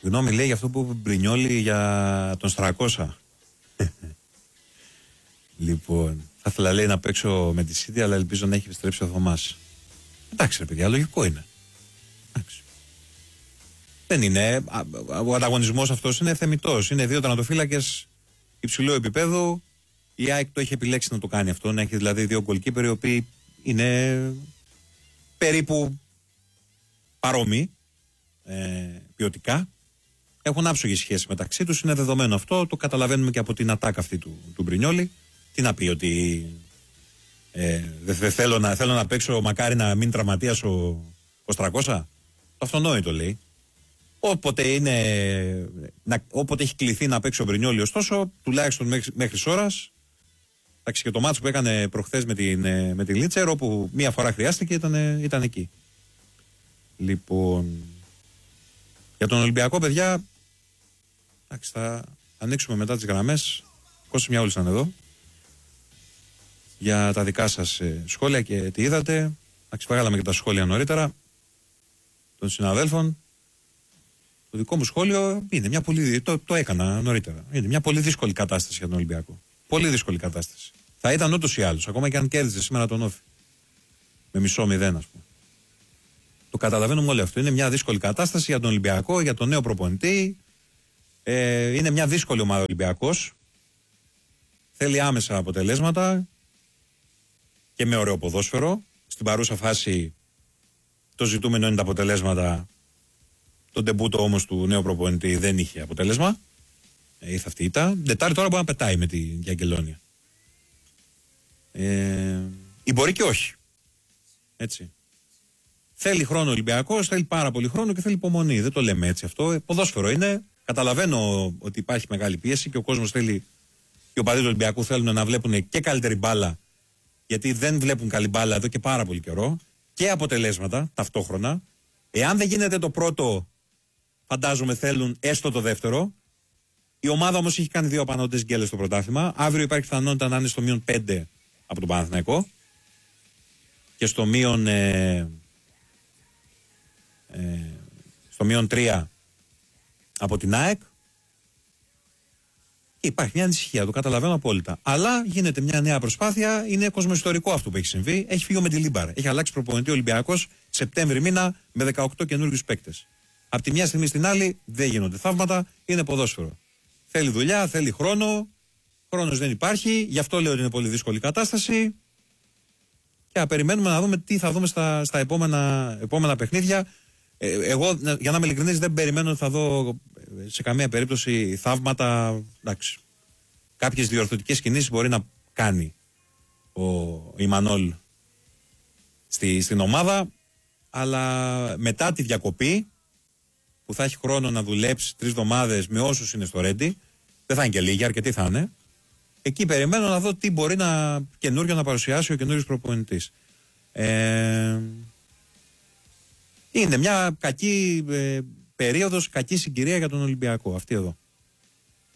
Γνώμη λέει για αυτό που είπε Μπρινιόλι για τον Στρακόσα. Λοιπόν, θα ήθελα λέει να παίξω με τη City, αλλά ελπίζω να έχει επιστρέψει ο Θωμάς. Εντάξει ρε παιδιά, λογικό είναι. Εντάξει. Δεν είναι. Ο ανταγωνισμός αυτός είναι θεμιτός. Είναι δύο τερματοφύλακες υψηλού επίπεδου. Η ΑΕΚ το έχει επιλέξει να το κάνει αυτό. Να έχει δηλαδή δύο γκολκίπερ οι οποίοι είναι περίπου παρόμοιοι ποιοτικά. Έχουν άψογη σχέση μεταξύ τους. Είναι δεδομένο αυτό. Το καταλαβαίνουμε και από την ατάκα αυτή του Μπρινιόλι. Τι να πει, ότι θέλω να παίξω, μακάρι να μην τραυματίας ο Στρακόσα. Το αυτονόητο λέει. Όποτε έχει κληθεί να παίξει ο Μπρινιόλι, ωστόσο, τουλάχιστον μέχρι ώρας. Εντάξει, και το μάτσο που έκανε προχθές με την Λίτσερ, όπου μία φορά χρειάστηκε, ήταν εκεί. Λοιπόν, για τον Ολυμπιακό, παιδιά, εντάξει, θα ανοίξουμε μετά τις γραμμές. Κώστα μια όλοι ήταν εδώ. Για τα δικά σας σχόλια και τι είδατε. Εντάξει, βγάλαμε και τα σχόλια νωρίτερα των συναδέλφων. Το δικό μου σχόλιο είναι μια πολύ. Το έκανα νωρίτερα. Είναι μια πολύ δύσκολη κατάσταση για τον Ολυμπιακό. Πολύ δύσκολη κατάσταση. Θα ήταν ούτως ή άλλως, ακόμα και αν κέρδιζε σήμερα τον Όφη. Με μισό 0, ας πούμε. Το καταλαβαίνουμε όλοι αυτό. Είναι μια δύσκολη κατάσταση για τον Ολυμπιακό, για τον νέο προπονητή. Είναι μια δύσκολη ομάδα ο Ολυμπιακός. Θέλει άμεσα αποτελέσματα και με ωραίο ποδόσφαιρο. Στην παρούσα φάση το ζητούμενο είναι τα αποτελέσματα. Το ντεμπούτο όμως του νέου προπονητή δεν είχε αποτέλεσμα. Ήρθε αυτή η ήττα. Τετάρτη τώρα μπορεί να πετάει με την Γιαγκελόνια. Ή μπορεί και όχι. Έτσι. Θέλει χρόνο ο Ολυμπιακός, θέλει πάρα πολύ χρόνο και θέλει υπομονή. Δεν το λέμε έτσι αυτό. Ποδόσφαιρο είναι. Καταλαβαίνω ότι υπάρχει μεγάλη πίεση και ο κόσμος θέλει, οι οπαδοί του Ολυμπιακού θέλουν να βλέπουν και καλύτερη μπάλα, γιατί δεν βλέπουν καλή μπάλα εδώ και πάρα πολύ καιρό, και αποτελέσματα ταυτόχρονα. Εάν δεν γίνεται το πρώτο, φαντάζομαι θέλουν έστω το δεύτερο. Η ομάδα όμως έχει κάνει 2 απανότητες γκέλες στο πρωτάθλημα. Αύριο υπάρχει πιθανότητα να είναι στο -5 από τον Παναθηναϊκό και στο -3 από την ΑΕΚ. Υπάρχει μια ανησυχία, το καταλαβαίνω απόλυτα. Αλλά γίνεται μια νέα προσπάθεια. Είναι κοσμοϊστορικό αυτό που έχει συμβεί. Έχει φύγει με τη Λίμπαρ. Έχει αλλάξει προπονητή ο Ολυμπιακός Σεπτέμβρη μήνα με 18 καινούριους παίκτες. Από τη μια στιγμή στην άλλη δεν γίνονται θαύματα. Είναι ποδόσφαιρο. Θέλει δουλειά, θέλει χρόνο. Χρόνος δεν υπάρχει. Γι' αυτό λέω ότι είναι πολύ δύσκολη κατάσταση. Και να περιμένουμε να δούμε τι θα δούμε στα επόμενα παιχνίδια. Εγώ, για να είμαι ειλικρινής, δεν περιμένω ότι θα δω σε καμία περίπτωση θαύματα. Εντάξει. Κάποιες διορθωτικές κινήσεις μπορεί να κάνει ο Ιμανόλ στην ομάδα, αλλά μετά τη διακοπή που θα έχει χρόνο να δουλέψει 3 εβδομάδες με όσους είναι στο Ρέντι, δεν θα είναι και λίγοι, αρκετοί θα είναι. Εκεί περιμένω να δω τι μπορεί καινούριο να παρουσιάσει ο καινούριος προπονητής. Είναι μια κακή περίοδος, κακή συγκυρία για τον Ολυμπιακό αυτή εδώ.